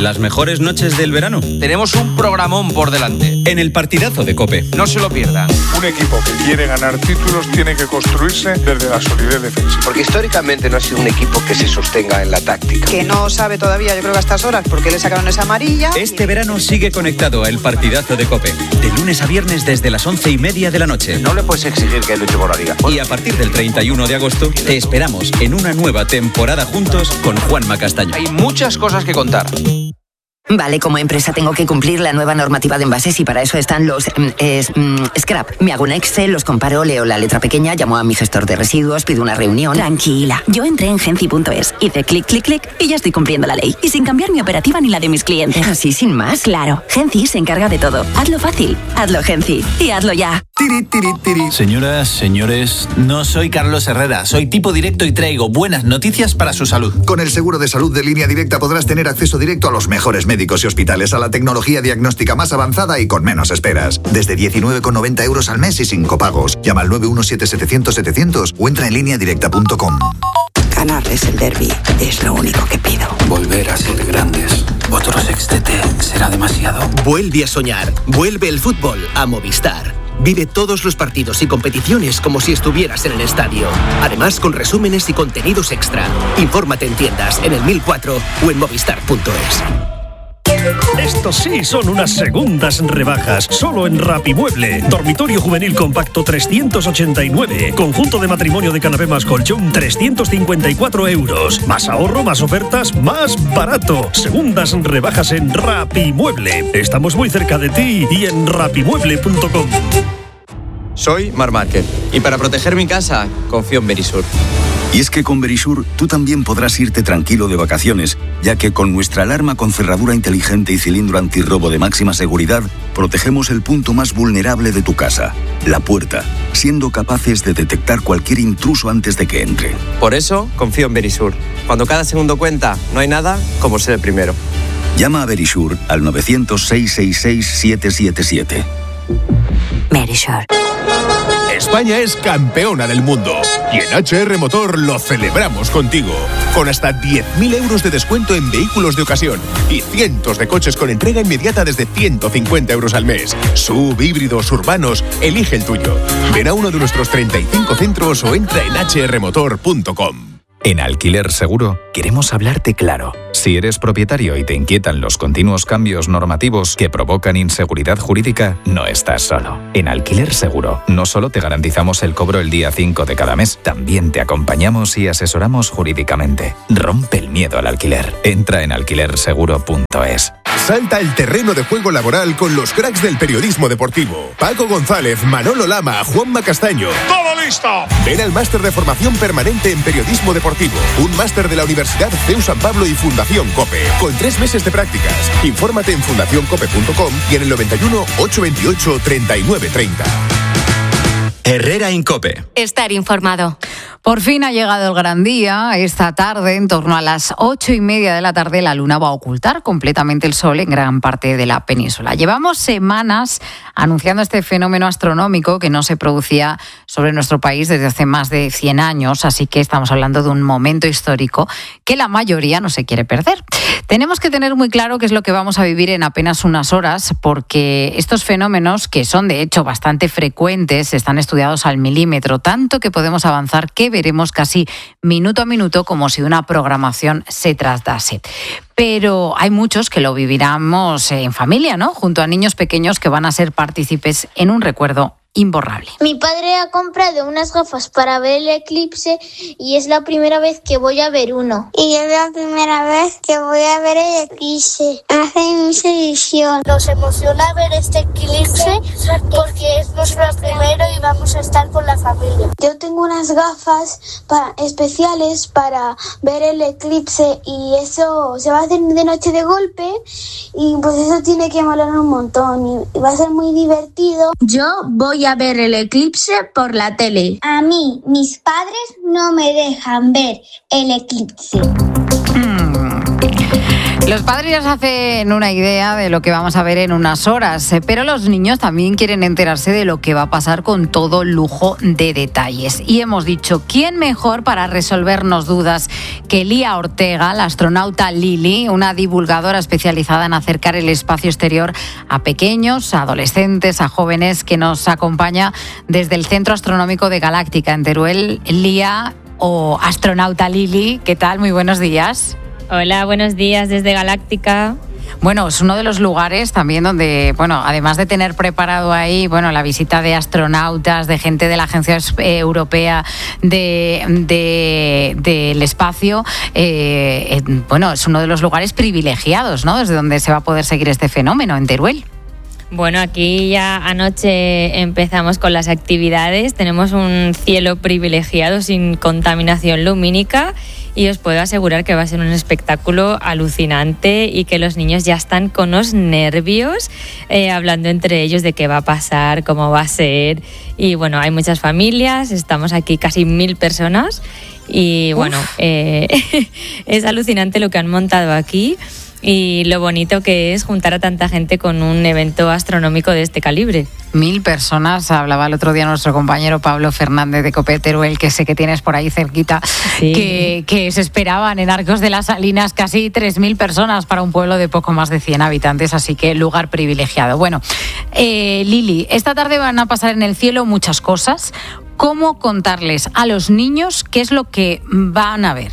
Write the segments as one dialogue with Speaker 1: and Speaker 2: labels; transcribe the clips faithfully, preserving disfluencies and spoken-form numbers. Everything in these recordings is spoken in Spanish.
Speaker 1: las mejores noches del verano.
Speaker 2: Tenemos un programón por delante.
Speaker 1: En el partidazo de COPE.
Speaker 2: No se lo pierdan.
Speaker 3: Un equipo que quiere ganar títulos tiene que construirse desde la solidez defensiva.
Speaker 4: Porque históricamente no ha sido un equipo que se sostenga en la táctica.
Speaker 5: Que no sabe todavía, yo creo que a estas horas, porque le sacaron esa amarilla.
Speaker 1: Este verano sigue conectado a el partidazo de COPE. De lunes a viernes desde las once y media de la noche.
Speaker 4: No le puedes exigir que luche por la liga.
Speaker 1: Y a partir del treinta y uno de agosto te esperamos en una nueva temporada juntos con Juanma Castaño.
Speaker 2: Hay muchas cosas que contar.
Speaker 6: Vale, como empresa tengo que cumplir la nueva normativa de envases y para eso están los eh, mm, scrap. Me hago un Excel, los comparo, leo la letra pequeña, llamo a mi gestor de residuos, pido una reunión.
Speaker 7: Tranquila, yo entré en Genci punto es, hice clic, clic, clic y ya estoy cumpliendo la ley. Y sin cambiar mi operativa ni la de mis clientes.
Speaker 6: ¿Así sin más?
Speaker 7: Claro, Genci se encarga de todo. Hazlo fácil, hazlo Genci y hazlo ya.
Speaker 8: Tiri, tiri, tiri. Señoras, señores, no soy Carlos Herrera, soy tipo directo y traigo buenas noticias para su salud.
Speaker 9: Con el seguro de salud de Línea Directa podrás tener acceso directo a los mejores médicos y hospitales, a la tecnología diagnóstica más avanzada y con menos esperas. Desde diecinueve con noventa euros al mes y sin copagos. Llama al nueve uno siete setecientos setecientos o entra en línea directa punto com.
Speaker 6: Ganarles el derbi es lo único que pido.
Speaker 10: Volver a ser grandes. Otro sextete será demasiado.
Speaker 11: Vuelve a soñar. Vuelve el fútbol a Movistar. Vive todos los partidos y competiciones como si estuvieras en el estadio. Además, con resúmenes y contenidos extra. Infórmate en tiendas, en el mil cuatro o en movistar punto es.
Speaker 12: Estos sí son unas segundas rebajas. Solo en Rapimueble. Dormitorio juvenil compacto trescientos ochenta y nueve. Conjunto de matrimonio de canapé más colchón trescientos cincuenta y cuatro euros. Más ahorro, más ofertas, más barato. Segundas rebajas en Rapimueble. Estamos muy cerca de ti y en rapimueble punto com.
Speaker 2: Soy Mar Márquez y para proteger mi casa confío en Verisur.
Speaker 13: Y es que con Verisur tú también podrás irte tranquilo de vacaciones, ya que con nuestra alarma con cerradura inteligente y cilindro antirrobo de máxima seguridad, protegemos el punto más vulnerable de tu casa, la puerta, siendo capaces de detectar cualquier intruso antes de que entre.
Speaker 2: Por eso confío en Verisur. Cuando cada segundo cuenta, no hay nada como ser el primero.
Speaker 13: Llama a Verisur al nueve cero cero, seis seis seis, siete siete siete.
Speaker 6: Verisur.
Speaker 14: España es campeona del mundo y en H R Motor lo celebramos contigo. Con hasta diez mil euros de descuento en vehículos de ocasión y cientos de coches con entrega inmediata desde ciento cincuenta euros al mes. Sub, híbridos, urbanos, elige el tuyo. Ven a uno de nuestros treinta y cinco centros o entra en hache erre motor punto com.
Speaker 15: En Alquiler Seguro queremos hablarte claro. Si eres propietario y te inquietan los continuos cambios normativos que provocan inseguridad jurídica, no estás solo. En Alquiler Seguro no solo te garantizamos el cobro el día cinco de cada mes, también te acompañamos y asesoramos jurídicamente. Rompe el miedo al alquiler. Entra en alquiler seguro punto es.
Speaker 14: Salta el terreno de juego laboral con los cracks del periodismo deportivo. Paco González, Manolo Lama, Juanma Castaño.
Speaker 3: ¡Todo listo!
Speaker 14: Ven al máster de formación permanente en periodismo deportivo. Un máster de la Universidad C E U San Pablo y Fundación COPE. Con tres meses de prácticas. Infórmate en fundación cope punto com y en el noventa y uno, ochocientos veintiocho, treinta y nueve treinta.
Speaker 1: Herrera Incope.
Speaker 16: Estar informado.
Speaker 17: Por fin ha llegado el gran día. Esta tarde, en torno a las ocho y media de la tarde, la luna va a ocultar completamente el sol en gran parte de la península. Llevamos semanas anunciando este fenómeno astronómico que no se producía sobre nuestro país desde hace más de cien años, así que estamos hablando de un momento histórico que la mayoría no se quiere perder. Tenemos que tener muy claro qué es lo que vamos a vivir en apenas unas horas, porque estos fenómenos, que son de hecho bastante frecuentes, están estudiados al milímetro, tanto que podemos avanzar que veremos casi minuto a minuto como si una programación se trasdase. Pero hay muchos que lo viviremos en familia, ¿no? Junto a niños pequeños que van a ser partícipes en un recuerdo imborrable.
Speaker 18: Mi padre ha comprado unas gafas para ver el eclipse y es la primera vez que voy a ver uno.
Speaker 19: Y es la primera vez que voy a ver el eclipse. Hace mucha ilusión.
Speaker 18: Nos emociona ver este eclipse porque es nuestro primero y vamos a estar con la familia.
Speaker 19: Yo tengo unas gafas para, especiales para ver el eclipse y eso se va a hacer de noche de golpe y pues eso tiene que molar un montón y va a ser muy divertido.
Speaker 18: Yo voy a ver el eclipse por la tele.
Speaker 19: A mí, mis padres no me dejan ver el eclipse.
Speaker 17: Mm. Los padres ya se hacen una idea de lo que vamos a ver en unas horas, pero los niños también quieren enterarse de lo que va a pasar con todo lujo de detalles. Y hemos dicho, ¿quién mejor para resolvernos dudas que Lía Ortega, la astronauta Lili, una divulgadora especializada en acercar el espacio exterior a pequeños, a adolescentes, a jóvenes, que nos acompaña desde el Centro Astronómico de Galáctica en Teruel? Lía, o astronauta Lili, ¿qué tal? Muy buenos días.
Speaker 16: Hola, buenos días desde Galáctica.
Speaker 17: Bueno, es uno de los lugares también donde, bueno, además de tener preparado ahí, bueno, la visita de astronautas, de gente de la Agencia Europea de, de, del Espacio, eh, eh, bueno, es uno de los lugares privilegiados, ¿no?, desde donde se va a poder seguir este fenómeno, en Teruel.
Speaker 16: Bueno, aquí ya anoche empezamos con las actividades. Tenemos un cielo privilegiado sin contaminación lumínica y os puedo asegurar que va a ser un espectáculo alucinante y que los niños ya están con los nervios, eh, hablando entre ellos de qué va a pasar, cómo va a ser. Y bueno, hay muchas familias, estamos aquí casi mil personas y bueno, eh, es alucinante lo que han montado aquí. Y lo bonito que es juntar a tanta gente con un evento astronómico de este calibre.
Speaker 17: Mil personas, hablaba el otro día nuestro compañero Pablo Fernández de COPE Teruel, que sé que tienes por ahí cerquita, sí. que, que se esperaban en Arcos de las Salinas casi tres mil personas para un pueblo de poco más de cien habitantes, así que lugar privilegiado. Bueno, eh, Lili, esta tarde van a pasar en el cielo muchas cosas. ¿Cómo contarles a los niños qué es lo que van a ver?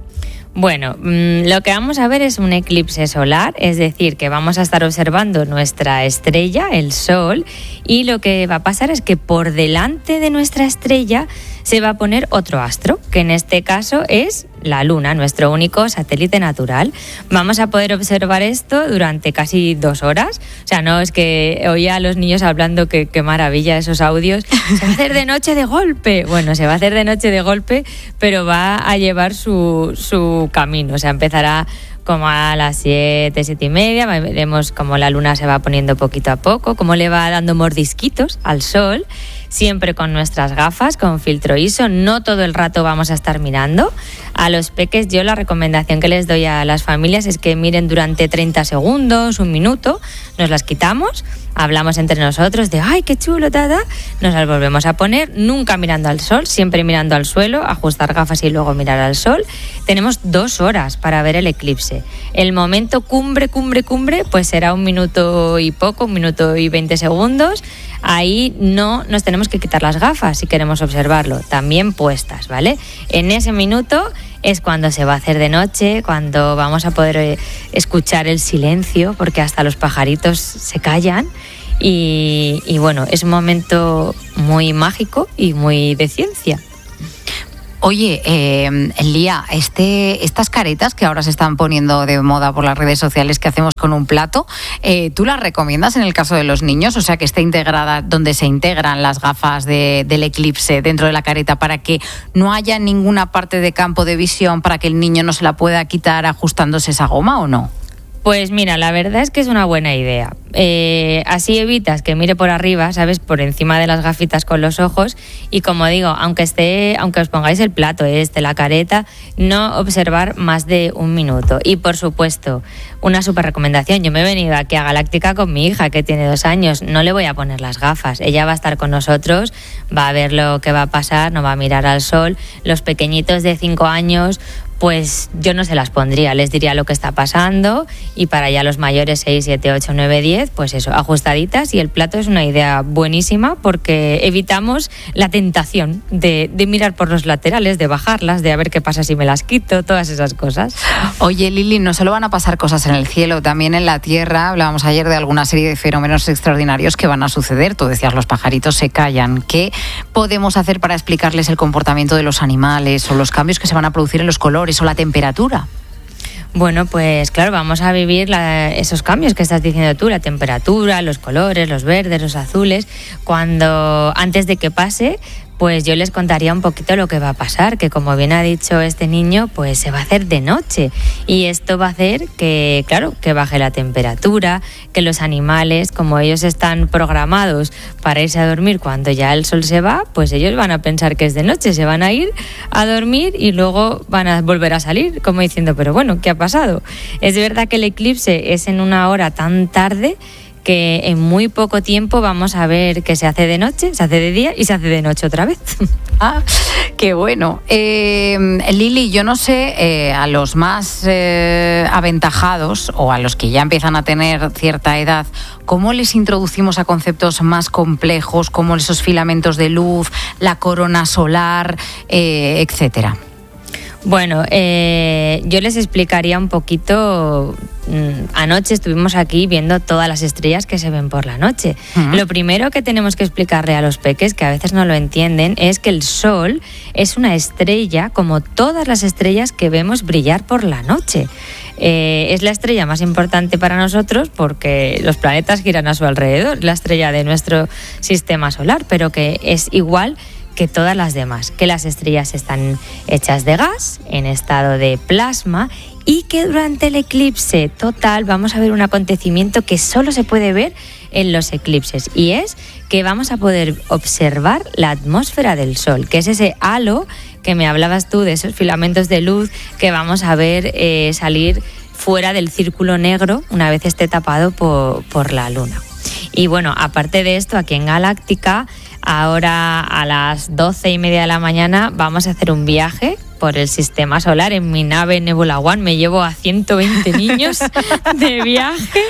Speaker 16: Bueno, lo que vamos a ver es un eclipse solar, es decir, que vamos a estar observando nuestra estrella, el Sol, y lo que va a pasar es que por delante de nuestra estrella se va a poner otro astro, que en este caso es la Luna, nuestro único satélite natural. Vamos a poder observar esto durante casi dos horas. O sea, no es que oía a los niños hablando que qué maravilla esos audios. Se va a hacer de noche de golpe. Bueno, se va a hacer de noche de golpe, pero va a llevar su, su camino. O sea, empezará como a las siete, siete y media, veremos cómo la luna se va poniendo poquito a poco, cómo le va dando mordisquitos al sol, siempre con nuestras gafas, con filtro I S O, no todo el rato vamos a estar mirando. A los peques, yo la recomendación que les doy a las familias es que miren durante treinta segundos, un minuto, nos las quitamos, hablamos entre nosotros de ¡ay, qué chulo, tada! Nos las volvemos a poner, nunca mirando al sol, siempre mirando al suelo, ajustar gafas y luego mirar al sol. Tenemos dos horas para ver el eclipse. El momento cumbre, cumbre, cumbre, pues será un minuto y poco, un minuto y veinte segundos. Ahí no nos tenemos que quitar las gafas si queremos observarlo, también puestas, ¿vale? En ese minuto es cuando se va a hacer de noche, cuando vamos a poder escuchar el silencio, porque hasta los pajaritos se callan. Y, y bueno, es un momento muy mágico y muy de ciencia.
Speaker 17: Oye, eh, Lía, este, estas caretas que ahora se están poniendo de moda por las redes sociales que hacemos con un plato, eh, ¿tú las recomiendas en el caso de los niños? O sea, que esté integrada donde se integran las gafas de, del eclipse dentro de la careta para que no haya ninguna parte de campo de visión, para que el niño no se la pueda quitar ajustándose esa goma, ¿o no?
Speaker 16: Pues mira, la verdad es que es una buena idea. Eh, así evitas que mire por arriba, ¿sabes? Por encima de las gafitas con los ojos. Y como digo, aunque esté, aunque os pongáis el plato este, la careta, no observar más de un minuto. Y por supuesto, una súper recomendación. Yo me he venido aquí a Galáctica con mi hija, que tiene dos años. No le voy a poner las gafas. Ella va a estar con nosotros, va a ver lo que va a pasar, no va a mirar al sol. Los pequeñitos de cinco años, pues yo no se las pondría, les diría lo que está pasando, y para ya los mayores seis, siete, ocho, nueve, diez, pues eso, ajustaditas, y el plato es una idea buenísima porque evitamos la tentación de, de mirar por los laterales, de bajarlas, de a ver qué pasa si me las quito, todas esas cosas.
Speaker 17: Oye, Lili, no solo van a pasar cosas en el cielo, también en la tierra. Hablábamos ayer de alguna serie de fenómenos extraordinarios que van a suceder. Tú decías, los pajaritos se callan. ¿Qué podemos hacer para explicarles el comportamiento de los animales o los cambios que se van a producir en los colores o la temperatura?
Speaker 16: Bueno, pues claro, vamos a vivir la, esos cambios que estás diciendo tú, la temperatura, los colores, los verdes, los azules, cuando antes de que pase, pues yo les contaría un poquito lo que va a pasar, que como bien ha dicho este niño, pues se va a hacer de noche y esto va a hacer que, claro, que baje la temperatura, que los animales, como ellos están programados para irse a dormir cuando ya el sol se va, pues ellos van a pensar que es de noche, se van a ir a dormir y luego van a volver a salir, como diciendo, pero bueno, ¿qué ha pasado? Es verdad que el eclipse es en una hora tan tarde que en muy poco tiempo vamos a ver que se hace de noche, se hace de día y se hace de noche otra vez.
Speaker 17: Ah, qué bueno. Eh, Lili, yo no sé, eh, a los más eh, aventajados o a los que ya empiezan a tener cierta edad, ¿cómo les introducimos a conceptos más complejos como esos filamentos de luz, la corona solar, eh, etcétera?
Speaker 16: Bueno, eh, yo les explicaría un poquito. Anoche estuvimos aquí viendo todas las estrellas que se ven por la noche. Uh-huh. Lo primero que tenemos que explicarle a los peques, que a veces no lo entienden, es que el Sol es una estrella como todas las estrellas que vemos brillar por la noche. Eh, es la estrella más importante para nosotros porque los planetas giran a su alrededor, la estrella de nuestro sistema solar, pero que es igual que todas las demás, que las estrellas están hechas de gas, en estado de plasma, y que durante el eclipse total vamos a ver un acontecimiento que solo se puede ver en los eclipses, y es que vamos a poder observar la atmósfera del Sol, que es ese halo que me hablabas tú, de esos filamentos de luz que vamos a ver eh, salir fuera del círculo negro una vez esté tapado por, por la Luna. Y bueno, aparte de esto, aquí en Galáctica, ahora a las doce y media de la mañana vamos a hacer un viaje por el sistema solar en mi nave Nebula One. Me llevo a ciento veinte niños de viaje,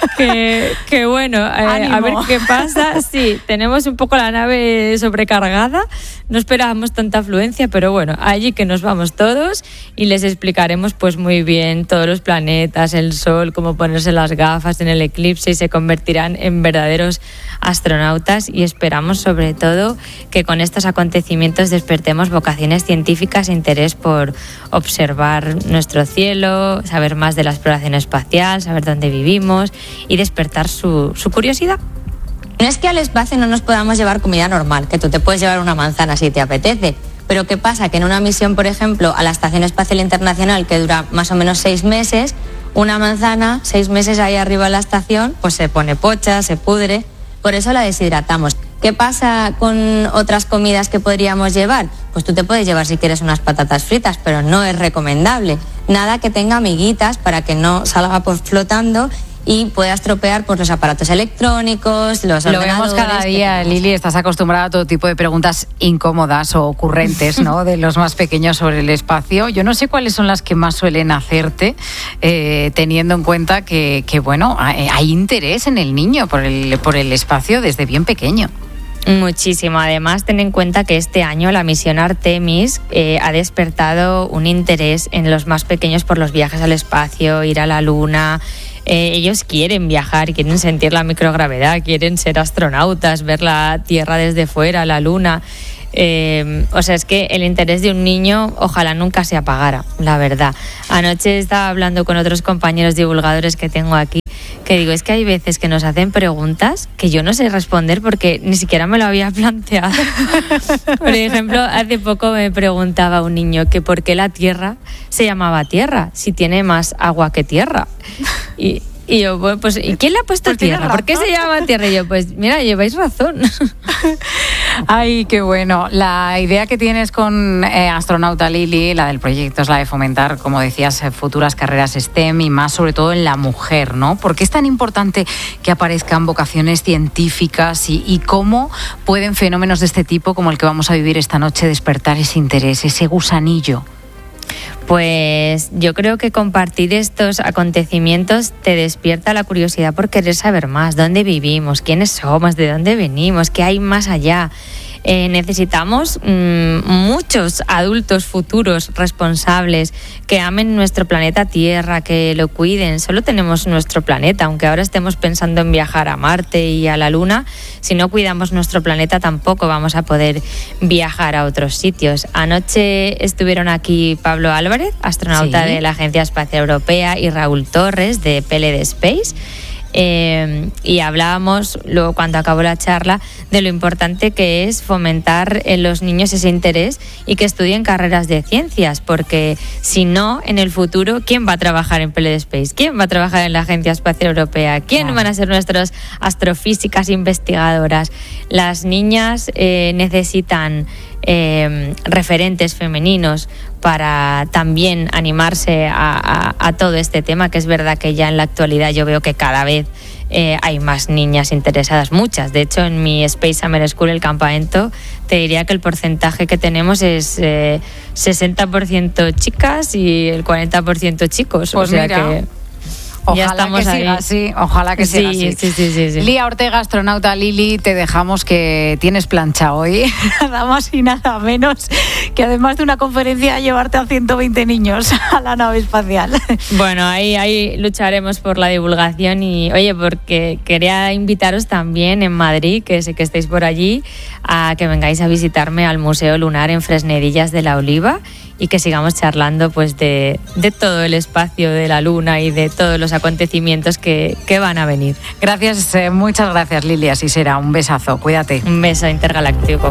Speaker 16: que, que bueno, eh, a ver qué pasa. Sí, tenemos un poco la nave sobrecargada, no esperábamos tanta afluencia, pero bueno, allí que nos vamos todos y les explicaremos pues muy bien todos los planetas, el Sol, cómo ponerse las gafas en el eclipse, y se convertirán en verdaderos astronautas, y esperamos sobre todo que con estos acontecimientos despertemos vocaciones científicas e interés por observar nuestro cielo, saber más de la exploración espacial, saber dónde vivimos y despertar su, su curiosidad.
Speaker 20: No es que al espacio no nos podamos llevar comida normal, que tú te puedes llevar una manzana si te apetece, pero ¿qué pasa? Que en una misión, por ejemplo, a la Estación Espacial Internacional, que dura más o menos seis meses, una manzana, seis meses ahí arriba en la estación, pues se pone pocha, se pudre, por eso la deshidratamos. ¿Qué pasa con otras comidas que podríamos llevar? Pues tú te puedes llevar si quieres unas patatas fritas, pero no es recomendable. Nada que tenga amiguitas para que no salga pues flotando y pueda estropear pues, los aparatos electrónicos, los
Speaker 17: Lo
Speaker 20: ordenadores.
Speaker 17: Lo vemos cada día, Lili, estás acostumbrada a todo tipo de preguntas incómodas o ocurrentes, ¿no? De los más pequeños sobre el espacio. Yo no sé cuáles son las que más suelen hacerte, eh, teniendo en cuenta que, que bueno, hay, hay interés en el niño por el, por el espacio desde bien pequeño.
Speaker 16: Muchísimo. Además, ten en cuenta que este año la misión Artemis eh, ha despertado un interés en los más pequeños por los viajes al espacio, ir a la Luna. Eh, ellos quieren viajar, quieren sentir la microgravedad, quieren ser astronautas, ver la Tierra desde fuera, la Luna. Eh, o sea, es que el interés de un niño ojalá nunca se apagara, la verdad. Anoche estaba hablando con otros compañeros divulgadores que tengo aquí, que digo, es que hay veces que nos hacen preguntas que yo no sé responder porque ni siquiera me lo había planteado. Por ejemplo, hace poco me preguntaba un niño que por qué la Tierra se llamaba Tierra, si tiene más agua que tierra. Y, y yo, bueno, pues, ¿y quién le ha puesto
Speaker 17: pues
Speaker 16: Tierra? ¿Por qué se llama Tierra? Y yo, pues, mira, lleváis razón.
Speaker 17: Ay, qué bueno. La idea que tienes con eh, Astronauta Lili, la del proyecto, es la de fomentar, como decías, futuras carreras STEM y más sobre todo en la mujer, ¿no? ¿Por qué es tan importante que aparezcan vocaciones científicas y, y cómo pueden fenómenos de este tipo, como el que vamos a vivir esta noche, despertar ese interés, ese gusanillo?
Speaker 16: Pues yo creo que compartir estos acontecimientos te despierta la curiosidad por querer saber más, dónde vivimos, quiénes somos, de dónde venimos, qué hay más allá. Eh, necesitamos mmm, muchos adultos futuros responsables que amen nuestro planeta Tierra, que lo cuiden. Solo tenemos nuestro planeta, aunque ahora estemos pensando en viajar a Marte y a la Luna. Si no cuidamos nuestro planeta tampoco vamos a poder viajar a otros sitios. Anoche estuvieron aquí Pablo Álvarez, astronauta sí. de la Agencia Espacial Europea, y Raúl Torres de P L D Space. Eh, y hablábamos, luego cuando acabó la charla, de lo importante que es fomentar en los niños ese interés y que estudien carreras de ciencias, porque si no, en el futuro, ¿quién va a trabajar en P L D Space? ¿Quién va a trabajar en la Agencia Espacial Europea? ¿Quién van a ser nuestras astrofísicas investigadoras? Las niñas eh, necesitan eh, referentes femeninos para también animarse a, a, a todo este tema, que es verdad que ya en la actualidad yo veo que cada vez eh, hay más niñas interesadas, muchas. De hecho, en mi Space Summer School, el campamento, te diría que el porcentaje que tenemos es eh, sesenta por ciento chicas y el cuarenta por ciento chicos.
Speaker 17: Pues
Speaker 16: o sea
Speaker 17: mira.
Speaker 16: que
Speaker 17: Ojalá
Speaker 16: ya estamos
Speaker 17: que
Speaker 16: ahí.
Speaker 17: siga así, ojalá que siga
Speaker 16: sí,
Speaker 17: así.
Speaker 16: Sí, sí, sí, sí.
Speaker 17: Lía Ortega, astronauta. Lili, te dejamos que tienes plancha hoy. Nada más y nada menos que además de una conferencia llevarte a ciento veinte niños a la nave espacial.
Speaker 16: Bueno, ahí, ahí lucharemos por la divulgación y, oye, porque quería invitaros también en Madrid, que sé que estáis por allí, a que vengáis a visitarme al Museo Lunar en Fresnedillas de la Oliva y que sigamos charlando pues de, de todo el espacio de la Luna y de todos los acontecimientos que, que van a venir.
Speaker 17: Gracias, eh, muchas gracias, Lili, así será. Un besazo, cuídate.
Speaker 16: Un beso intergaláctico.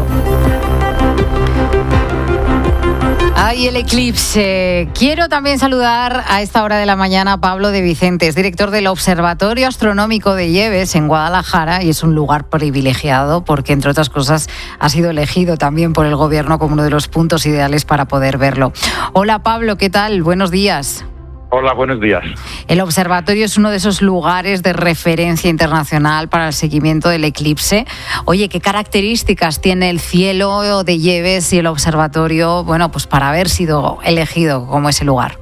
Speaker 17: Ay, el eclipse. Quiero también saludar a esta hora de la mañana a Pablo de Vicentes, director del Observatorio Astronómico de Lleves en Guadalajara, y es un lugar privilegiado porque, entre otras cosas, ha sido elegido también por el gobierno como uno de los puntos ideales para poder verlo. Hola, Pablo, ¿qué tal? Buenos días.
Speaker 21: Hola, buenos días.
Speaker 17: El observatorio es uno de esos lugares de referencia internacional para el seguimiento del eclipse. Oye, ¿qué características tiene el cielo de Lleves y el observatorio, bueno, pues para haber sido elegido como ese lugar?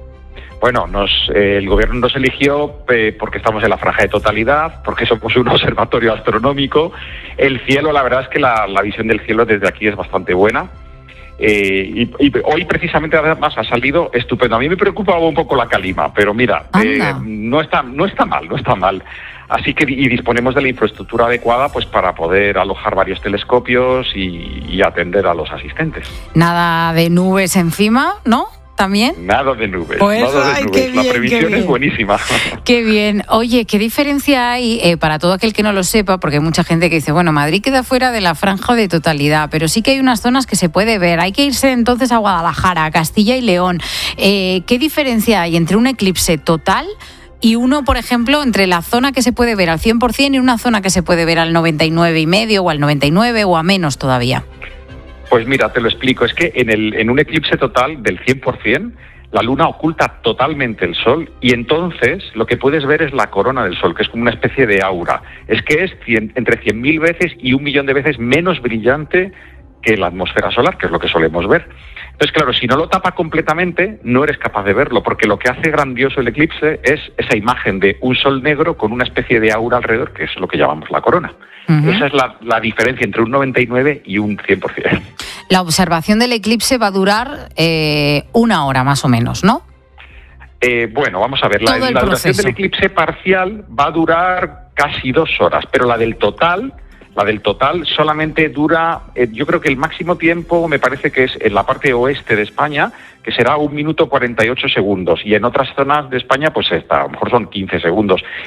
Speaker 21: Bueno, nos, eh, el gobierno nos eligió eh, porque estamos en la franja de totalidad, porque somos un observatorio astronómico. El cielo, la verdad es que la, la visión del cielo desde aquí es bastante buena. Eh, y, y hoy precisamente además ha salido estupendo. A mí me preocupa un poco la calima, pero mira, eh, no está no está mal, no está mal. Así que y disponemos de la infraestructura adecuada pues para poder alojar varios telescopios y, y atender a los asistentes.
Speaker 17: Nada de nubes encima, ¿no? ¿También?
Speaker 21: Nada de nubes,
Speaker 17: pues,
Speaker 21: nada de
Speaker 17: ay,
Speaker 21: nubes.
Speaker 17: Bien,
Speaker 21: la previsión es buenísima.
Speaker 17: Qué bien. Oye, ¿qué diferencia hay eh, para todo aquel que no lo sepa? Porque hay mucha gente que dice, bueno, Madrid queda fuera de la franja de totalidad, pero sí que hay unas zonas que se puede ver. Hay que irse entonces a Guadalajara, a Castilla y León. Eh, ¿Qué diferencia hay entre un eclipse total y uno, por ejemplo, entre la zona que se puede ver al cien por ciento y una zona que se puede ver al noventa y nueve coma cinco o al noventa y nueve o a menos todavía?
Speaker 21: Pues mira, te lo explico. Es que en, el, en un eclipse total del cien por ciento, la Luna oculta totalmente el Sol y entonces lo que puedes ver es la corona del Sol, que es como una especie de aura. Es que es cien, entre cien mil veces y un millón de veces menos brillante que la atmósfera solar, que es lo que solemos ver. Entonces, claro, si no lo tapa completamente, no eres capaz de verlo, porque lo que hace grandioso el eclipse es esa imagen de un sol negro con una especie de aura alrededor, que es lo que llamamos la corona. Uh-huh. Esa es la, la diferencia entre un noventa y nueve y un cien por ciento.
Speaker 17: La observación del eclipse va a durar eh, una hora más o menos, ¿no?
Speaker 21: Eh, bueno, vamos a ver, la, la duración del eclipse parcial va a durar casi dos horas, pero la del total... La del total solamente dura, eh, yo creo que el máximo tiempo me parece que es en la parte oeste de España, que será un minuto cuarenta y ocho segundos, y en otras zonas de España pues está, a lo mejor son quince segundos.